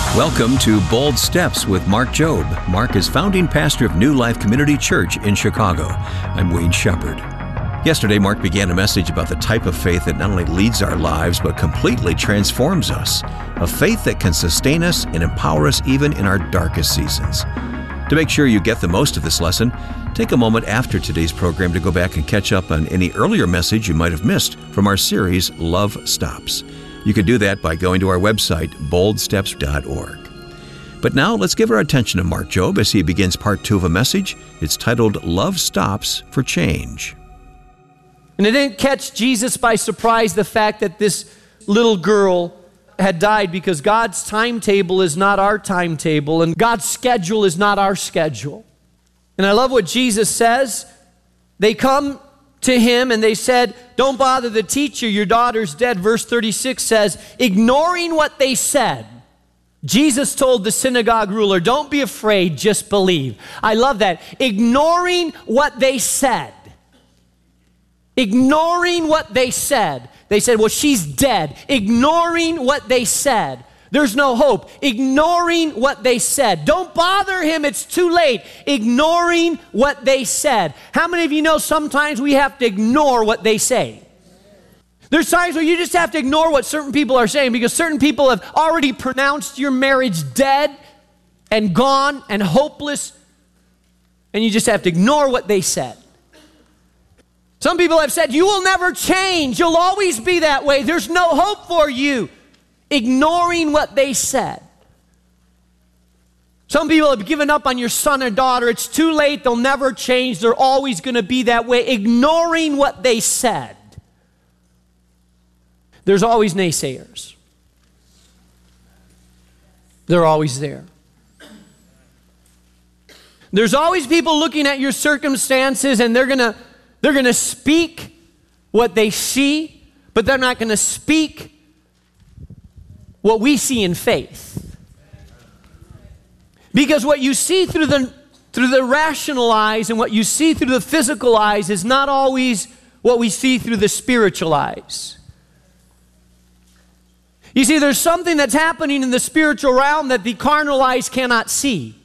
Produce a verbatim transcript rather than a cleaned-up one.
Welcome to Bold Steps with Mark Jobe. Mark is founding pastor of New Life Community Church in Chicago. I'm Wayne Shepherd. Yesterday, Mark began a message about the type of faith that not only leads our lives, but completely transforms us. A faith that can sustain us and empower us even in our darkest seasons. To make sure you get the most of this lesson, take a moment after today's program to go back and catch up on any earlier message you might have missed from our series, Love Stops. You can do that by going to our website, bold steps dot org. But now let's give our attention to Mark Jobe as he begins part two of a message. It's titled, Love Stops for Change. And it didn't catch Jesus by surprise, the fact that this little girl had died, because God's timetable is not our timetable, and God's schedule is not our schedule. And I love what Jesus says. They come to him and they said, "Don't bother the teacher, your daughter's dead." Verse thirty-six says, ignoring what they said, Jesus told the synagogue ruler, "Don't be afraid, just believe." I love that. Ignoring what they said. Ignoring what they said. They said, "Well, she's dead." Ignoring what they said. There's no hope. Ignoring what they said. "Don't bother him, it's too late." Ignoring what they said. How many of you know sometimes we have to ignore what they say? There's times where you just have to ignore what certain people are saying, because certain people have already pronounced your marriage dead and gone and hopeless, and you just have to ignore what they said. Some people have said, "You will never change. You'll always be that way. There's no hope for you." Ignoring what they said. Some people have given up on your son or daughter. It's too late. They'll never change. They're always going to be that way. Ignoring what they said. There's always naysayers. They're always there. There's always people looking at your circumstances, and they're going to they're going to speak what they see, but they're not going to speak what we see in faith. Because what you see through the through the rational eyes and what you see through the physical eyes is not always what we see through the spiritual eyes. You see, there's something that's happening in the spiritual realm that the carnal eyes cannot see.